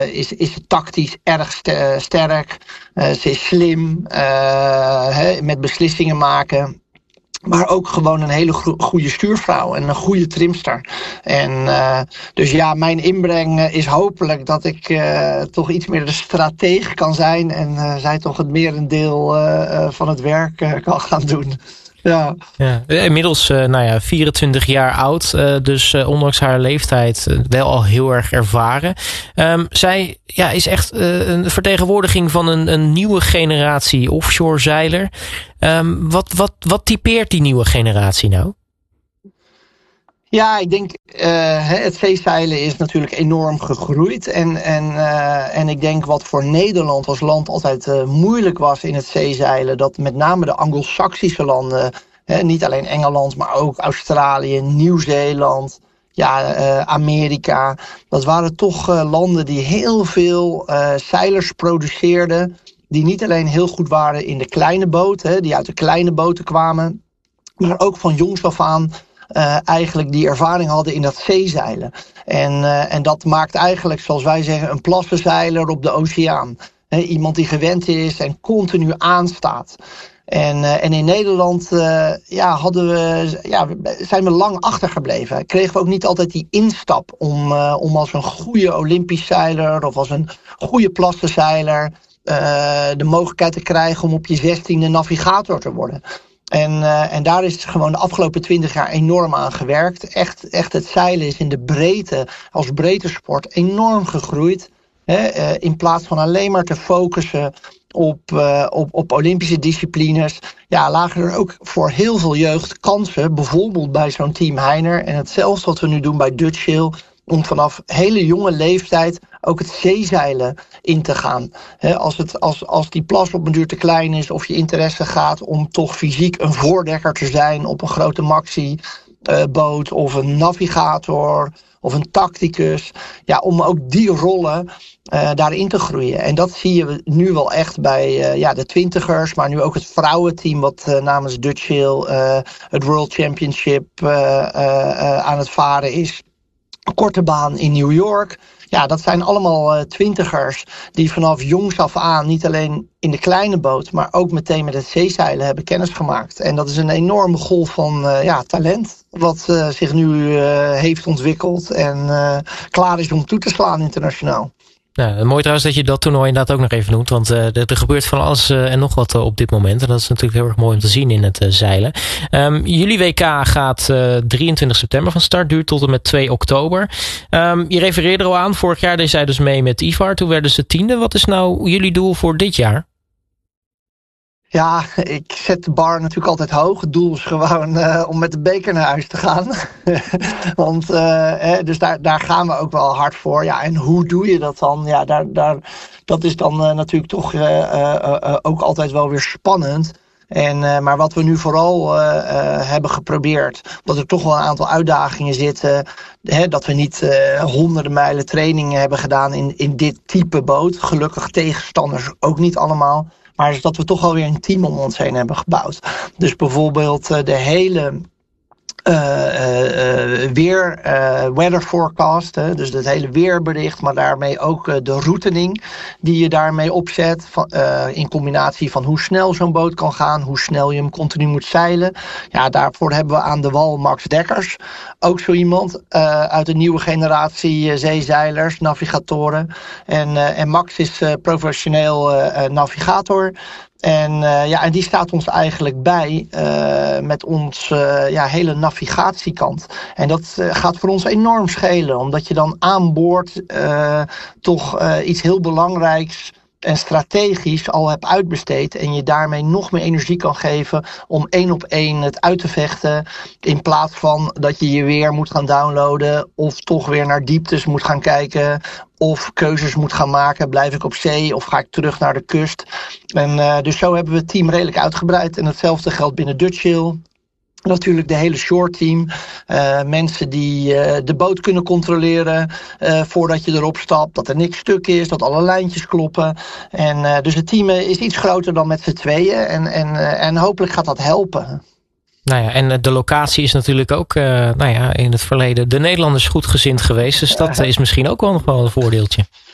is ze tactisch erg sterk. Ze is slim met beslissingen maken. Maar ook gewoon een hele goede stuurvrouw en een goede trimster. En dus ja, mijn inbreng is hopelijk dat ik toch iets meer de stratege kan zijn. En zij toch het merendeel van het werk kan gaan doen. Ja. Ja, inmiddels 24 jaar oud, dus ondanks haar leeftijd wel al heel erg ervaren. Zij is echt een vertegenwoordiging van een nieuwe generatie offshore zeiler. Wat typeert die nieuwe generatie nou? Ja, ik denk het zeezeilen is natuurlijk enorm gegroeid. En ik denk wat voor Nederland als land altijd moeilijk was in het zeezeilen, dat met name de Anglo-Saxische landen, niet alleen Engeland, maar ook Australië, Nieuw-Zeeland, Amerika. Dat waren toch landen die heel veel zeilers produceerden, die niet alleen heel goed waren in de kleine boot, die uit de kleine boten kwamen, maar ook van jongs af aan eigenlijk die ervaring hadden in dat zeezeilen. En dat maakt eigenlijk, zoals wij zeggen, een plassenzeiler op de oceaan. Iemand die gewend is en continu aanstaat. En in Nederland zijn we lang achtergebleven. Kregen we ook niet altijd die instap om als een goede Olympisch zeiler of als een goede plassenzeiler de mogelijkheid te krijgen om op je 16e navigator te worden. En daar is gewoon de afgelopen 20 jaar enorm aan gewerkt. Echt het zeilen is in de breedte, als breedte sport, enorm gegroeid. In plaats van alleen maar te focussen op Olympische disciplines, lagen er ook voor heel veel jeugd kansen. Bijvoorbeeld bij zo'n Team Heiner. En hetzelfde wat we nu doen bij Dutch Sail, om vanaf hele jonge leeftijd ook het zeezeilen in te gaan. Als die plas op een duur te klein is of je interesse gaat om toch fysiek een voordekker te zijn op een grote maxi-boot of een navigator of een tacticus. Ja, om ook die rollen daarin te groeien. En dat zie je nu wel echt bij de twintigers, maar nu ook het vrouwenteam wat namens Dutch Sail het World Championship aan het varen is. Korte baan in New York. Ja, dat zijn allemaal twintigers die vanaf jongs af aan niet alleen in de kleine boot, maar ook meteen met het zeezeilen hebben kennis gemaakt. En dat is een enorme golf van talent wat zich nu heeft ontwikkeld en klaar is om toe te slaan internationaal. Nou, mooi trouwens dat je dat toernooi inderdaad ook nog even noemt. Want er gebeurt van alles en nog wat op dit moment. En dat is natuurlijk heel erg mooi om te zien in het zeilen. Jullie WK gaat 23 september van start. Duurt tot en met 2 oktober. Je refereerde er al aan. Vorig jaar deed zij dus mee met Ivar. Toen werden ze 10e. Wat is nou jullie doel voor dit jaar? Ja, ik zet de bar natuurlijk altijd hoog. Het doel is gewoon om met de beker naar huis te gaan. Want dus daar gaan we ook wel hard voor. Ja, en hoe doe je dat dan? Ja, dat is dan natuurlijk toch ook altijd wel weer spannend. Maar wat we nu vooral hebben geprobeerd, dat er toch wel een aantal uitdagingen zitten. Dat we niet honderden mijlen trainingen hebben gedaan in dit type boot. Gelukkig tegenstanders ook niet allemaal. Maar is dat we toch alweer een team om ons heen hebben gebouwd. Dus bijvoorbeeld de hele weather forecast, dus het hele weerbericht, maar daarmee ook de routening die je daarmee opzet, in combinatie van hoe snel zo'n boot kan gaan, hoe snel je hem continu moet zeilen. Ja, daarvoor hebben we aan de wal Max Dekkers, ook zo iemand uit de nieuwe generatie zeezeilers, navigatoren. En Max is professioneel navigator. En die staat ons eigenlijk bij met ons hele navigatiekant. En dat gaat voor ons enorm schelen, omdat je dan aan boord toch iets heel belangrijks en strategisch al hebt uitbesteed en je daarmee nog meer energie kan geven om 1 op 1 het uit te vechten, in plaats van dat je je weer moet gaan downloaden of toch weer naar dieptes moet gaan kijken of keuzes moet gaan maken. Blijf ik op zee of ga ik terug naar de kust? En dus zo hebben we het team redelijk uitgebreid. En hetzelfde geldt binnen Dutch Sail. Natuurlijk de hele short team. Mensen die de boot kunnen controleren voordat je erop stapt. Dat er niks stuk is, dat alle lijntjes kloppen. En dus het team is iets groter dan met z'n tweeën. En hopelijk gaat dat helpen. Nou ja, en de locatie is natuurlijk ook in het verleden de Nederlanders goedgezind geweest. Dus dat is misschien ook wel nog wel een voordeeltje.